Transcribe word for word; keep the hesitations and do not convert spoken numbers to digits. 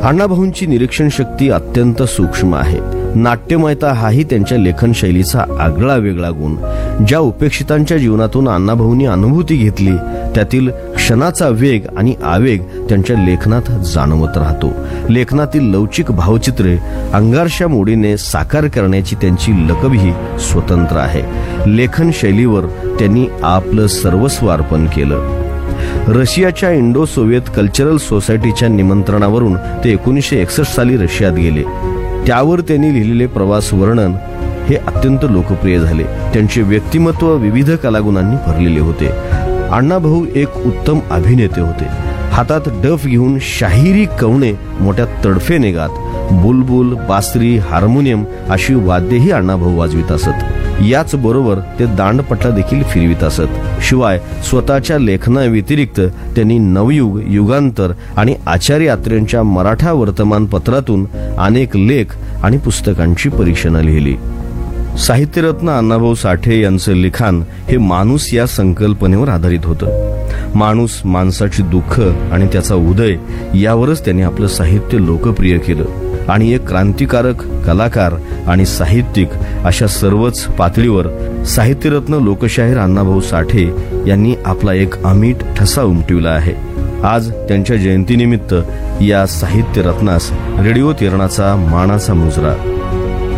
अण्णाभाऊंची निरीक्षण शक्ती अत्यंत सूक्ष्म आहे. नाट्यमयता हाही त्यांच्या लेखन शैलीचा आगळा वेगळा गुण. ज्या उपेक्षितांच्या जीवनातून अण्णाभाऊंनी अनुभूती घेतली त्यातील क्षणाचा वेग आणि आवेग त्यांच्या लेखनात जाणवत राहतो. लेखनातील लवचिक भावचित्रे अंगारशा मोडीने साकार करण्याची त्यांची लकबही स्वतंत्र आहे. लेखन शैलीवर त्यांनी आपलं सर्वस्व अर्पण केलं. रशियाच्या इंडो सोव्हिएत कल्चरल सोसायटीच्या निमंत्रणावरून ते एकोणीसशे एकसष्ट साली रशियात गेले. त्यावर त्यांनी लिहिलेले प्रवास वर्णन हे अत्यंत लोकप्रिय झाले. त्यांचे व्यक्तिमत्व विविध कलागुणांनी भरलेले होते. अण्णाभाऊ एक उत्तम अभिनेते होते. हातात डफ घेऊन शाहिरी कवणे मोठ्या तडफेने गात. बुलबुल, बासरी, हार्मोनियम अशी वाद्येही अण्णाभाऊ वाजवित असत. याच बरोबर ते दांडपट्टा देखील फिरवित असत. शिवाय स्वतःच्या लेखनाव्यतिरिक्त त्यांनी नवयुग, युगांतर आणि आचार्य यात्रेंच्या मराठा वर्तमानपत्रातून अनेक लेख आणि पुस्तकांची परीक्षणं लिहिली. साहित्यरत्न अण्णाभाऊ साठे यांचं लिखाण हे माणूस या संकल्पनेवर आधारित होतं. माणूस, माणसाची दुःख आणि त्याचा उदय यावरच त्यांनी आपलं साहित्य लोकप्रिय केलं आणि एक क्रांतिकारक, कलाकार आणि साहित्यिक अशा सर्वच पातळीवर साहित्यरत्न लोकशाहीर अण्णाभाऊ साठे यांनी आपला एक अमीट ठसा उमटविला आहे. आज त्यांच्या जयंतीनिमित्त या साहित्यरत्नास रेडिओ तिरणाचा मानाचा मुजरा.